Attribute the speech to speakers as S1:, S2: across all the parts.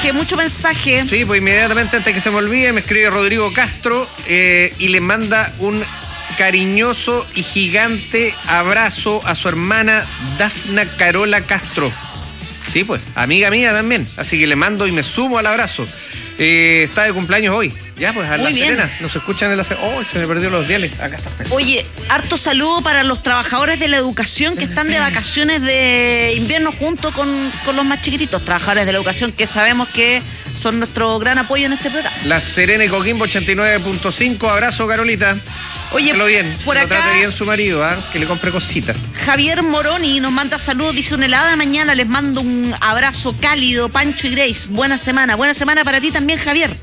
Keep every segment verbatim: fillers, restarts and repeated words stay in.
S1: mensaje, mucho mensaje.
S2: Sí, pues inmediatamente antes que se me olvide, me escribe Rodrigo Castro eh, y le manda un cariñoso y gigante abrazo a su hermana Dafna Carola Castro. Sí, pues, amiga mía también. Así que le mando y me sumo al abrazo. Eh, está de cumpleaños hoy. Ya, pues, a
S1: Muy
S2: La
S1: bien.
S2: Serena. Nos escuchan en La Serena. Oh, se me perdió los diales. Acá está.
S1: Oye, harto saludo para los trabajadores de la educación que están de vacaciones de invierno junto con, con los más chiquititos. Trabajadores de la educación que sabemos que son nuestro gran apoyo en este programa.
S2: La Serena y Coquimbo ochenta y nueve punto cinco. Abrazo, Carolita.
S1: Oye,
S2: Pásalo bien.
S1: por
S2: que
S1: acá
S2: lo trate bien su marido, ¿ah? Que le compre cositas.
S1: Javier Moroni nos manda saludos, dice una helada mañana, les mando un abrazo cálido, Pancho y Grace. Buena semana, buena semana para ti también, Javier.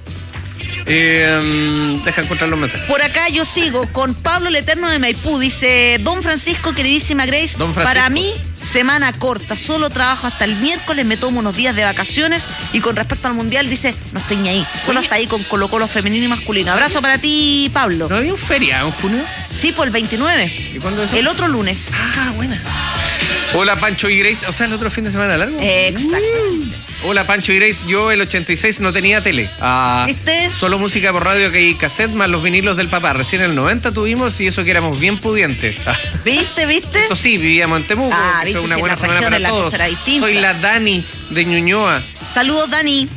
S2: Eh, um, deja encontrar los mensajes.
S1: Por acá yo sigo con Pablo el Eterno de Maipú. Dice, Don Francisco, queridísima Grace,
S2: Don Francisco.
S1: para mí, semana corta. Solo trabajo hasta el miércoles, me tomo unos días de vacaciones. Y con respecto al Mundial, dice, no estoy ni ahí. Solo
S2: Oye.
S1: hasta ahí con Colo Colo femenino y masculino. Abrazo para ti, Pablo.
S2: ¿No había un feriado en junio?
S1: Sí, por el veintinueve.
S2: ¿Y cuándo es eso?
S1: El otro lunes.
S2: Ah, buena. Hola, Pancho y Grace. O sea, el otro fin de semana largo.
S1: Exacto.
S2: Hola, Pancho y Grace. Yo el ochenta y seis no tenía tele. Ah,
S1: ¿Viste?
S2: Solo música por radio que hay cassette más los vinilos del papá. Recién en el noventa tuvimos y eso que éramos bien pudientes.
S1: ¿Viste, viste?
S2: Eso sí, vivíamos en Temuco.
S1: Ah,
S2: que eso
S1: viste,
S2: es una
S1: si
S2: buena
S1: la
S2: semana
S1: región
S2: para
S1: en la
S2: todos.
S1: cosa era distinta.
S2: Soy la Dani de Ñuñoa.
S1: Saludos, Dani.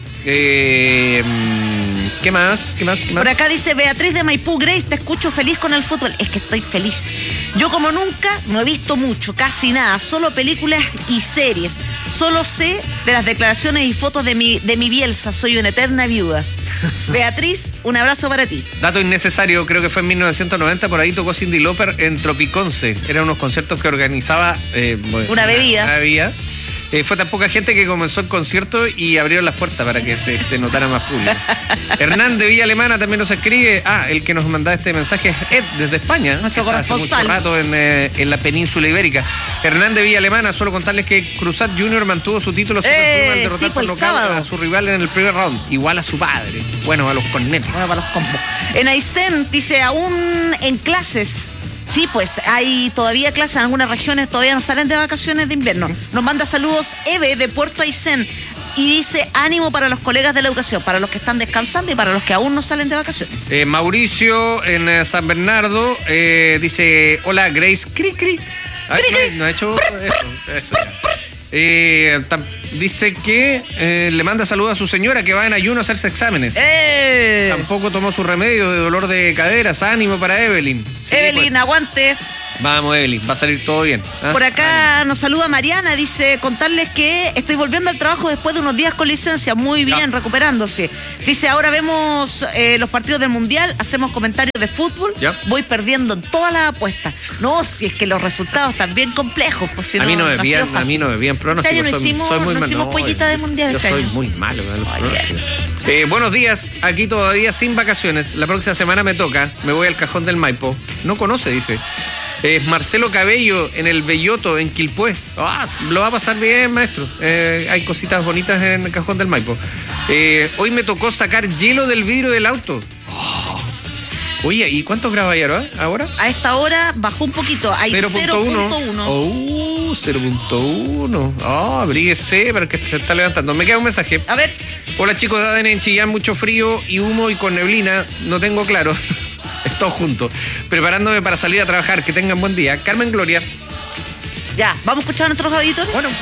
S2: Eh, ¿Qué más? ¿Qué más? ¿Qué más?
S1: Por acá dice Beatriz de Maipú, Grace, te escucho feliz con el fútbol. Es que estoy feliz. Yo como nunca no he visto mucho, casi nada, solo películas y series. Solo sé de las declaraciones y fotos de mi, de mi Bielsa. Soy una eterna viuda. Beatriz, un abrazo para ti.
S2: Dato innecesario, creo que fue en mil novecientos noventa, por ahí tocó Cyndi Lauper en Tropiconce. Eran unos conciertos que organizaba eh,
S1: Una bebida.
S2: Una bebida. Eh, fue tan poca gente que comenzó el concierto y abrieron las puertas para que se, se notara más público. Hernán de Villa Alemana también nos escribe. Ah, el que nos manda este mensaje es Ed desde España.
S1: Nuestro
S2: que está hace
S1: corresponsal.
S2: mucho rato en, eh, en la península ibérica. Hernán de Villa Alemana, solo contarles que Cruzat junior mantuvo su título Super
S1: Eh,
S2: Pluma al
S1: sí,
S2: derrotar
S1: por
S2: por
S1: el
S2: nocaut
S1: sábado.
S2: a su rival en el primer round. Igual a su padre. Bueno, a los cornetes.
S1: Bueno, para los combos. En Aysén dice, aún en clases. Sí, pues hay todavía clases en algunas regiones, todavía no salen de vacaciones de invierno. Nos manda saludos Eve de Puerto Aysén y dice ánimo para los colegas de la educación, para los que están descansando y para los que aún no salen de vacaciones.
S2: Eh, Mauricio en eh, San Bernardo eh, dice, hola Grace, cri cri. Ah,
S1: Cri, cri.
S2: No, no ha hecho eso. eso ya. Eh, tam- dice que eh, le manda saludos a su señora que va en ayuno a hacerse exámenes.
S1: ¡Eh!
S2: Tampoco tomó su remedio de dolor de caderas. Ánimo para Evelyn. Sí,
S1: Evelyn,
S2: pues.
S1: aguante.
S2: Vamos, Evelyn, va a salir todo bien. ¿Ah?
S1: Por acá nos saluda Mariana, dice, contarles que estoy volviendo al trabajo después de unos días con licencia, muy bien,
S2: Ya.
S1: recuperándose. Dice, ahora vemos eh, los partidos del Mundial, hacemos comentarios de fútbol,
S2: Ya.
S1: voy perdiendo en todas las apuestas. No, si es que los resultados están bien complejos, pues si
S2: a
S1: no,
S2: mí no me
S1: ha sido
S2: bien, a
S1: fácil.
S2: mí no me bien pronóstico.
S1: Este año no
S2: soy,
S1: hicimos-
S2: soy muy
S1: no
S2: mal-
S1: hicimos pollita de mundial
S2: Yo
S1: este
S2: soy
S1: año.
S2: muy malo con los
S1: Ay,
S2: pronósticos. Eh, buenos días, aquí todavía sin vacaciones. La próxima semana me toca, me voy al Cajón del Maipo. No conoce, dice. Es Marcelo Cabello en el Belloto, en Quilpué. Ah, lo va a pasar bien, maestro. Eh, hay cositas bonitas en el Cajón del Maipo. Eh, hoy me tocó sacar hielo del vidrio del auto. Oh. Oye, ¿y cuántos grados hay ahora? ¿Ahora?
S1: A esta hora bajó un poquito, hay cero punto uno.
S2: Oh, cero punto uno. Oh, abríguese para que se está levantando. Me queda un mensaje.
S1: A ver,
S2: Hola chicos de A D N en Chillán, mucho frío y humo y con neblina, no tengo claro. Todo junto. Preparándome para salir a trabajar. Que tengan buen día. Carmen Gloria.
S1: ya, vamos a escuchar a nuestros auditores.
S2: Bueno.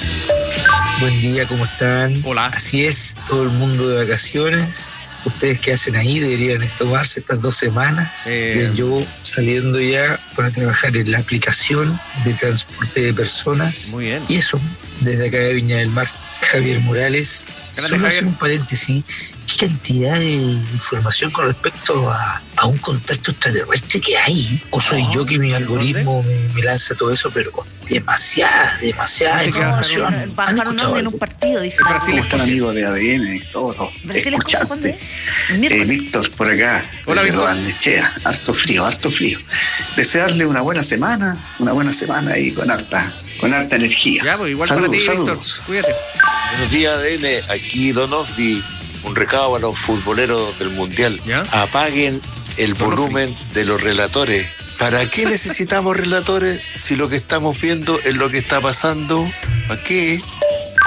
S3: Buen día, ¿cómo están?
S2: Hola.
S3: Así es, todo el mundo de vacaciones. Ustedes que hacen ahí deberían tomarse estas dos semanas.
S2: Eh.
S3: Bien, yo saliendo ya para trabajar en la aplicación de transporte de personas.
S2: Muy bien.
S3: Y eso, desde acá de Viña del Mar, Javier Morales.
S2: Grande,
S3: Solo
S2: Javier.
S3: hacer un paréntesis. ¿Qué cantidad de información con respecto a, a un contacto extraterrestre que hay? ¿O soy
S2: No,
S3: yo que mi
S2: ¿dónde?
S3: algoritmo me, me lanza todo eso? Pero demasiada, demasiada
S2: Dice que
S3: información.
S1: No,
S3: ¿Han
S1: bajaron
S3: escuchado
S1: en un
S3: algo?
S1: partido, dice.
S2: En Brasil
S4: ¿Cómo
S2: es
S4: están
S2: posible.
S4: amigos de A D N y todos los
S1: Brasil es cosa, ¿cuándo es?
S4: escuchantes?
S1: El
S4: Eh,
S1: miércoles.
S4: Víctor por acá.
S2: Hola,
S4: desde
S2: Víctor.
S4: Barnechea. Harto frío, harto frío. Desearle una buena semana, una buena semana y con harta, con harta energía.
S2: Ya, pues igual
S4: saludos,
S2: para ti,
S4: saludos.
S2: Víctor. Cuídate.
S5: Buenos días, A D N. Aquí Don Osdi. Un recado a los futboleros del Mundial.
S2: ¿Ya?
S5: Apaguen el
S2: Don
S5: volumen de los relatores. ¿Para qué necesitamos relatores si lo que estamos viendo es lo que está pasando? ¿Para qué?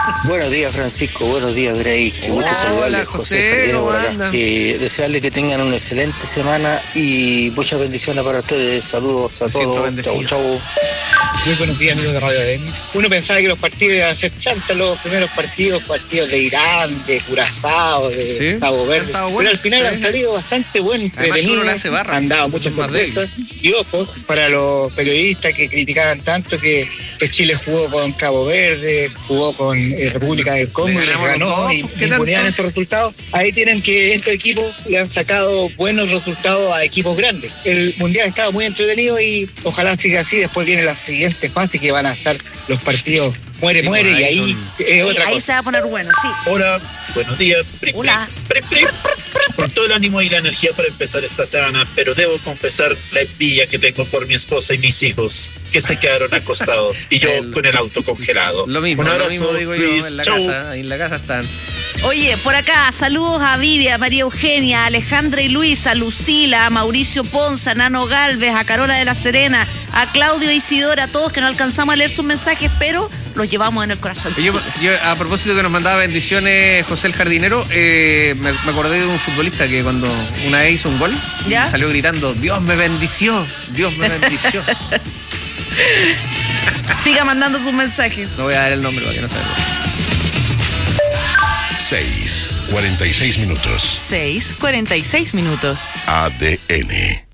S6: Buenos días, Francisco. Buenos días, Grace. Qué gusto
S2: Hola,
S6: saludarles,
S2: José,
S6: José Jardino
S2: ¿cómo
S6: por acá.
S2: andan?
S6: Eh, desearles que tengan una excelente semana y muchas bendiciones para ustedes. Saludos a
S2: Me siento
S6: todos.
S2: bendecido.
S6: Chau, chau.
S7: Muy buenos días, amigos de Radio A D N. Uno pensaba que los partidos iban a ser chantas, los primeros partidos, partidos de Irán, de Curazao, de
S2: Sí,
S7: Cabo Verde.
S2: estado bueno,
S7: Pero al final
S2: sí.
S7: han salido bastante buenos,
S2: Además que uno
S7: entretenidos.
S2: le hace barra.
S7: Han dado muchas
S2: Es más
S7: sorpresas. Y ojo, para los periodistas que criticaban tanto que, que Chile jugó con Cabo Verde, jugó con eh, República del Congo y les
S2: ganamos los
S7: ganó
S2: dos,
S7: y
S2: ¿qué
S7: imponían
S2: tanto?
S7: estos resultados. Ahí tienen que estos equipos le han sacado buenos resultados a equipos grandes. El Mundial estaba muy entretenido y ojalá siga así. Después viene la siguiente fase que van a estar los partidos muere,
S2: Sí,
S7: muere
S2: pues,
S7: y
S2: ahí
S7: ahí
S2: son-
S7: es otra
S1: Ahí
S7: cosa.
S1: se va a poner bueno, sí.
S8: Hola, buenos días. Pri, pri,
S1: Hola.
S8: pri, pri. Con todo el ánimo y la energía para empezar esta semana, pero debo confesar la envidia que tengo por mi esposa y mis hijos, que se quedaron acostados y yo
S2: El-
S8: con el auto congelado.
S2: Lo mismo,
S8: Un
S2: lo
S8: abrazo,
S2: mismo digo yo
S8: Luis.
S2: en la
S8: Chau.
S2: casa. Ahí en la casa están.
S1: Oye, por acá, saludos a Vivi, a María Eugenia, a Alejandra y Luisa, a Lucila, a Mauricio Ponza, a Nano Galvez, a Carola de la Serena, a Claudio e Isidora, a todos que no alcanzamos a leer sus mensajes, pero los llevamos en el corazón.
S2: Yo, yo, a propósito que nos mandaba bendiciones José el Jardinero, eh, me, me acordé de un futbolista que cuando una vez hizo un gol
S1: ¿Ya?
S2: salió gritando, Dios me bendició, Dios me bendició.
S1: Siga mandando sus mensajes.
S2: No voy a dar el nombre para que no se
S9: seis, cuarenta y seis minutos.
S10: seis, cuarenta y seis minutos.
S9: A D N.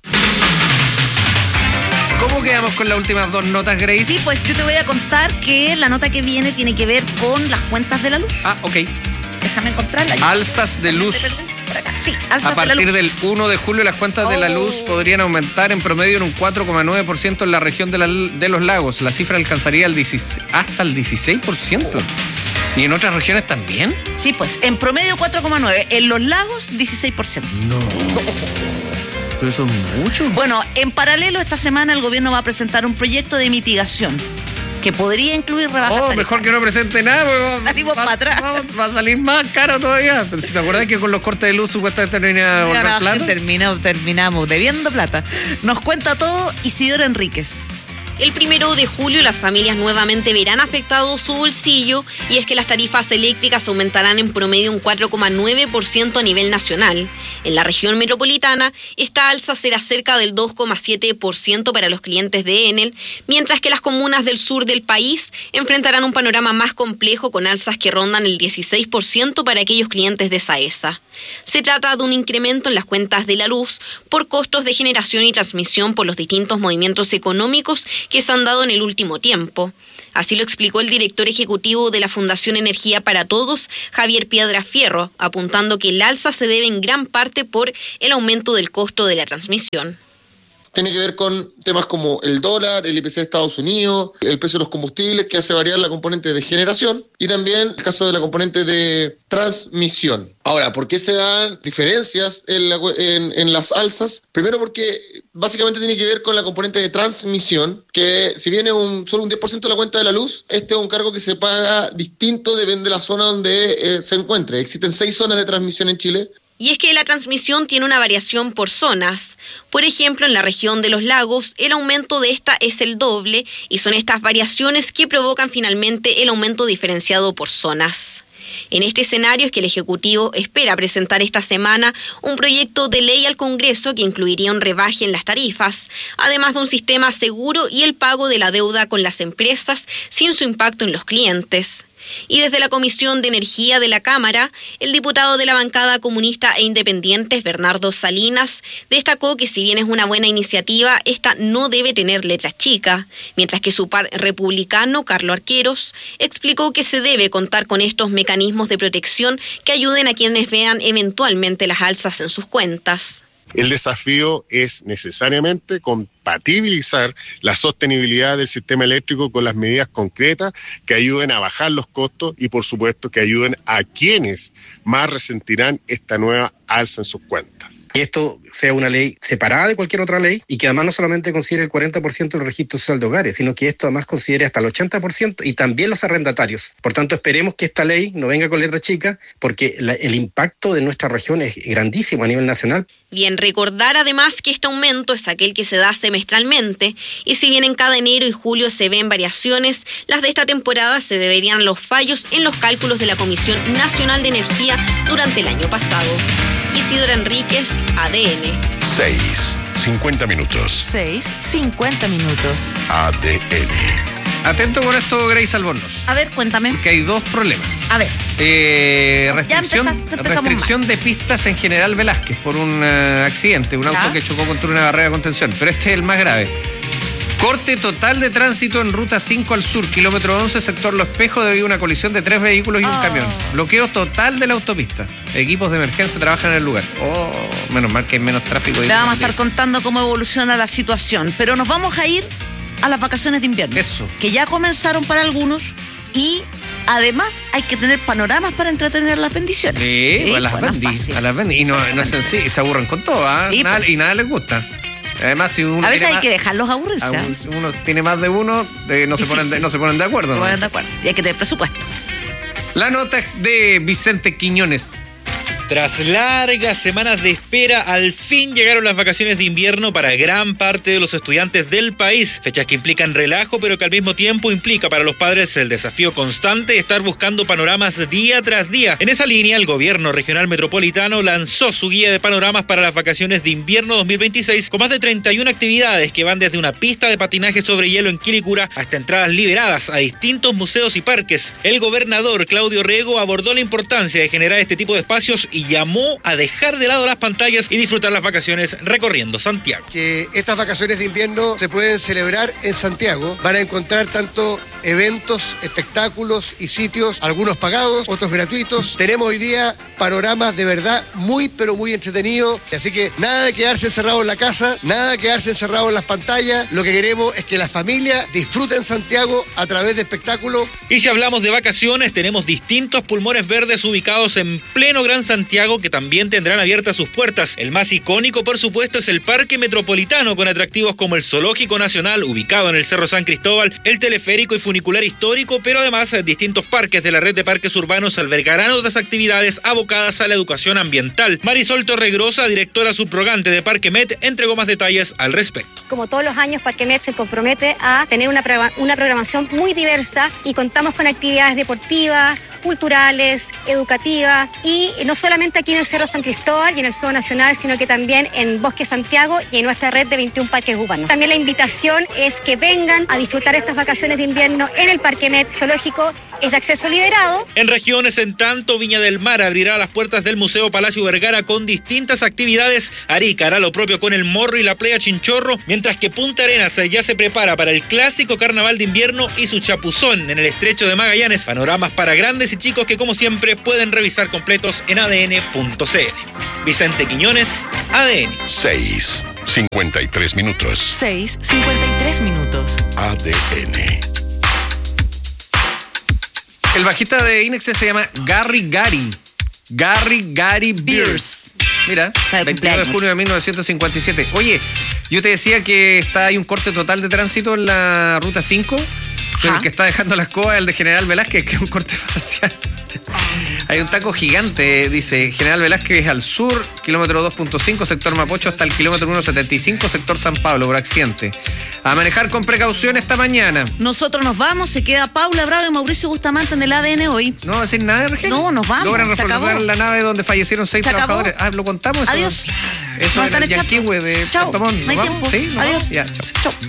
S2: ¿Cómo quedamos con las últimas dos notas, Grace?
S1: Sí, pues yo te voy a contar que la nota que viene tiene que ver con las cuentas de la luz.
S2: Ah, ok.
S1: Déjame encontrarla.
S2: Alzas de luz.
S1: Por acá. Sí, alzas
S2: A partir
S1: de la luz.
S2: del uno de julio las cuentas de la
S1: Oh.
S2: luz podrían aumentar en promedio en un cuatro coma nueve por ciento en la región de, la- de los lagos. La cifra alcanzaría el dieciséis hasta el dieciséis por ciento. ¿Y en otras regiones también?
S1: Sí, pues en promedio cuatro coma nueve. En los lagos, dieciséis por ciento.
S2: No. Pero eso es mucho.
S1: Bueno, en paralelo, esta semana el gobierno va a presentar un proyecto de mitigación que podría incluir rebajas
S2: Oh,
S1: tarifarias.
S2: mejor que no presente nada, porque va,
S1: Salimos
S2: va-
S1: para atrás.
S2: va- va a salir más caro todavía. Pero si te acuerdas que con los cortes de luz supuestamente no venía a
S1: Y
S2: devolver
S1: ahora
S2: plata.
S1: terminó- terminamos debiendo plata. Nos cuenta todo Isidora Enríquez.
S11: El primero de julio las familias nuevamente verán afectado su bolsillo y es que las tarifas eléctricas aumentarán en promedio un cuatro coma nueve por ciento a nivel nacional. En la región metropolitana, esta alza será cerca del dos coma siete por ciento para los clientes de Enel, mientras que las comunas del sur del país enfrentarán un panorama más complejo con alzas que rondan el dieciséis por ciento para aquellos clientes de Saesa. Se trata de un incremento en las cuentas de la luz por costos de generación y transmisión por los distintos movimientos económicos que se han dado en el último tiempo. Así lo explicó el director ejecutivo de la Fundación Energía para Todos, Javier Piedrafierro, apuntando que el alza se debe en gran parte por el aumento del costo de la transmisión.
S12: Tiene que ver con temas como el dólar, el I P C de Estados Unidos, el precio de los combustibles que hace variar la componente de generación y también el caso de la componente de transmisión. Ahora, ¿por qué se dan diferencias en, la- en- en las alzas? Primero porque básicamente tiene que ver con la componente de transmisión, que si viene un, solo un diez por ciento de la cuenta de la luz, este es un cargo que se paga distinto, depende de la zona donde eh, se encuentre. Existen seis zonas de transmisión en Chile.
S11: Y es que la transmisión tiene una variación por zonas. Por ejemplo, en la región de los lagos, el aumento de esta es el doble y son estas variaciones que provocan finalmente el aumento diferenciado por zonas. En este escenario es que el Ejecutivo espera presentar esta semana un proyecto de ley al Congreso que incluiría un rebaje en las tarifas, además de un sistema seguro y el pago de la deuda con las empresas sin su impacto en los clientes. Y desde la Comisión de Energía de la Cámara, el diputado de la bancada comunista e independientes, Bernardo Salinas, destacó que si bien es una buena iniciativa, esta no debe tener letra chica, mientras que su par republicano, Carlos Arqueros, explicó que se debe contar con estos mecanismos de protección que ayuden a quienes vean eventualmente las alzas en sus cuentas.
S13: El desafío es necesariamente compatibilizar la sostenibilidad del sistema eléctrico con las medidas concretas que ayuden a bajar los costos y, por supuesto, que ayuden a quienes más resentirán esta nueva alza en sus cuentas.
S14: Que esto sea una ley separada de cualquier otra ley y que además no solamente considere el cuarenta por ciento del registro social de hogares, sino que esto además considere hasta el ochenta por ciento y también los arrendatarios. Por tanto, esperemos que esta ley no venga con letra chica porque la, el impacto de nuestra región es grandísimo a nivel nacional.
S11: Bien, recordar además que este aumento es aquel que se da semestralmente y si bien en cada enero y julio se ven variaciones, las de esta temporada se deberían a los fallos en los cálculos de la Comisión Nacional de Energía durante el año pasado. Isidora Enríquez, A D N.
S9: seis, cincuenta minutos.
S10: seis, cincuenta minutos.
S9: A D N.
S2: Atento con esto, Grace Albornoz.
S1: A ver, cuéntame.
S2: Que hay dos problemas.
S1: A ver.
S2: Eh, restricción
S1: Ya empezaste, empezamos
S2: restricción de pistas en General Velázquez por un uh, accidente, un
S1: ¿Ya?
S2: auto que chocó contra una barrera de contención. Pero este es el más grave. Corte total de tránsito en ruta cinco al sur, kilómetro once, sector Los Espejos, debido a una colisión de tres vehículos y un
S1: Oh.
S2: camión. Bloqueo total de la autopista. Equipos de emergencia trabajan en el lugar. Oh, menos mal que hay menos tráfico.
S1: Le vamos a estar contando cómo evoluciona la situación, pero nos vamos a ir a las vacaciones de invierno.
S2: Eso.
S1: Que ya comenzaron para algunos y además hay que tener panoramas para entretener las bendiciones.
S2: Sí, pues a las
S1: pues, no es
S2: bendy,
S1: fácil.
S2: a las bendy. Y no, no es sencillo, y se aburren con todo, ¿ah?
S1: Sí,
S2: Nada-
S1: pues.
S2: y nada les gusta. Además, si uno
S1: A veces
S2: tiene
S1: hay
S2: más-
S1: que dejarlos aburrirse.
S2: a
S1: ¿eh?
S2: un- si uno tiene más de uno, de- no, se ponen de,
S1: Difícil.
S2: no se ponen de acuerdo.
S1: Se
S2: ¿no?
S1: ponen de acuerdo. Y hay que tener presupuesto.
S2: La nota es de Vicente Quiñones.
S15: Tras largas semanas de espera, al fin llegaron las vacaciones de invierno para gran parte de los estudiantes del país. Fechas que implican relajo, pero que al mismo tiempo implica para los padres el desafío constante de estar buscando panoramas día tras día. En esa línea, el gobierno regional metropolitano lanzó su guía de panoramas para las vacaciones de invierno dos mil veintiséis, con más de treinta y una actividades que van desde una pista de patinaje sobre hielo en Quilicura hasta entradas liberadas a distintos museos y parques. El gobernador Claudio Rego abordó la importancia de generar este tipo de espacios y llamó a dejar de lado las pantallas y disfrutar las vacaciones recorriendo Santiago.
S16: Que estas vacaciones de invierno se pueden celebrar en Santiago. Van a encontrar tanto eventos, espectáculos y sitios, algunos pagados, otros gratuitos. Tenemos hoy día panoramas de verdad muy, pero muy entretenidos. Así que nada de quedarse encerrado en la casa, nada de quedarse encerrado en las pantallas. Lo que queremos es que las familias disfruten Santiago a través de espectáculos.
S15: Y si hablamos de vacaciones, tenemos distintos pulmones verdes ubicados en pleno Gran Santiago que también tendrán abiertas sus puertas. El más icónico, por supuesto, es el Parque Metropolitano, con atractivos como el Zoológico Nacional, ubicado en el Cerro San Cristóbal, el teleférico y funicular histórico, pero además distintos parques de la red de parques urbanos albergarán otras actividades abocadas a la educación ambiental. Marisol Torregrosa, directora subrogante de Parque Met, entregó más detalles al respecto.
S17: Como todos los años, Parque Met se compromete a tener una, pro- una programación muy diversa y contamos con actividades deportivas, culturales, educativas y no solamente aquí en el Cerro San Cristóbal y en el Zoo Nacional, sino que también en Bosque Santiago y en nuestra red de veintiún parques urbanos. También la invitación es que vengan a disfrutar estas vacaciones de invierno en el Parque Met Zoológico. Es de acceso liberado.
S15: En regiones, en tanto, Viña del Mar abrirá las puertas del Museo Palacio Vergara con distintas actividades. Arica hará lo propio con el Morro y la Playa Chinchorro, mientras que Punta Arenas ya se prepara para el clásico carnaval de invierno y su chapuzón en el Estrecho de Magallanes. Panoramas para grandes y chicos que, como siempre, pueden revisar completos en a d n punto c n. Vicente Quiñones, A D N.
S9: seis, cincuenta y tres minutos.
S10: seis, cincuenta y tres minutos.
S9: A D N.
S2: El bajista de Inex se llama Gary Gary. Gary Gary Beers. Mira, veintiuno de junio de mil novecientos cincuenta y siete. Oye, yo te decía que está hay un corte total de tránsito en la ruta cinco, pero el que está dejando la escoba es el de General Velázquez, que es un corte parcial. Hay un taco gigante, dice General Velázquez al sur, kilómetro dos punto cinco, sector Mapocho, hasta el kilómetro uno setenta y cinco, sector San Pablo, por accidente. A manejar con precaución esta mañana.
S1: Nosotros nos vamos, se queda Paula Bravo y Mauricio Bustamante en el A D N hoy.
S2: No va a decir nada, Regina.
S1: No, nos vamos.
S2: Logran
S1: se acabó.
S2: resolver la nave donde fallecieron seis
S1: ¿Se acabó?
S2: trabajadores. Ah, lo contamos. Eso,
S1: Adiós.
S2: Eso
S1: Nos
S2: era
S1: están
S2: el
S1: echando.
S2: Yanquihue de
S1: Chao.
S2: Puerto Montt.
S1: No hay
S2: ¿Nos vamos?
S1: tiempo.
S2: Sí, nos
S1: Adiós.
S2: vamos. Ya, chao.
S1: Chao.